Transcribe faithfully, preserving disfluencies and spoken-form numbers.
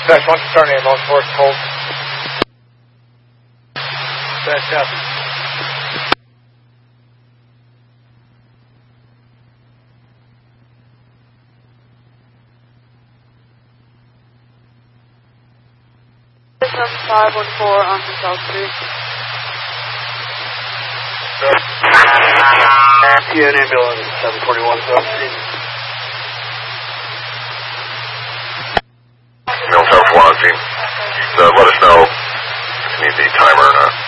Dash one, turn ambulance for us, cold. Dash copy. five one four on the South Street. T N ambulance seven forty-one South Street. Mills F one, uh, let us know if you need the timer or not.